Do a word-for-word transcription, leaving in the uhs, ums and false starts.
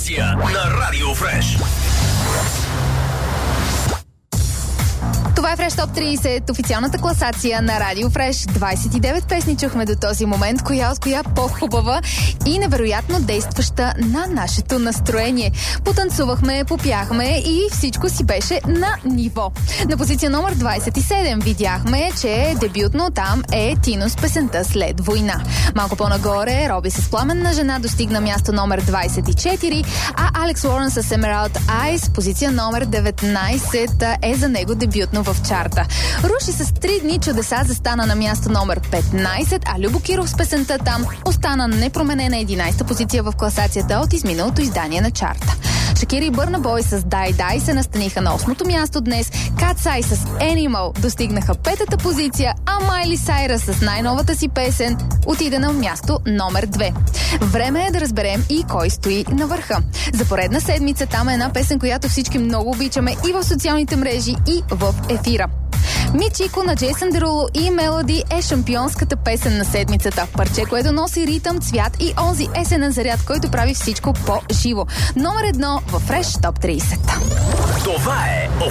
класация на Радио Фреш. Това е Фреш Топ трийсет, официалната класация на Радио Фреш. двайсет и девет песни чухме до този момент, коя от коя по-хубава и невероятно действаща на нашето настроение. Потанцувахме, попяхме и всичко си беше на ниво. На позиция номер двайсет и седем видяхме, че дебютно там е Тино с песента След война. Малко по-нагоре Роби с Пламенна жена достигна място номер двайсет и четири, а Алекс Уорън с Emerald Eyes, позиция номер деветнайсет, е за него дебютно в чарта. Руши с три дни чудеса застана на място номер петнайсет, а Любо Киров с песента Там остана непроменена единайсета позиция в класацията от изминалото издание на чарта. Шакира и Бърна Бой с Дай Дай се настаниха на осмото място днес, Катсай с Animal достигнаха петата позиция, а Майли Сайръс с най-новата си песен отиде на място номер две. Време е да разберем и кой стои на върха. За поредна седмица там е една песен, която всички много обичаме и в социалните мрежи, и в ефира. Мичико на Джейсън Деруло и Мелоди е шампионската песен на седмицата. Парче, което носи ритъм, цвят и онзи есенен заряд, който прави всичко по-живо. Номер едно във Фреш Топ трийсет. Това е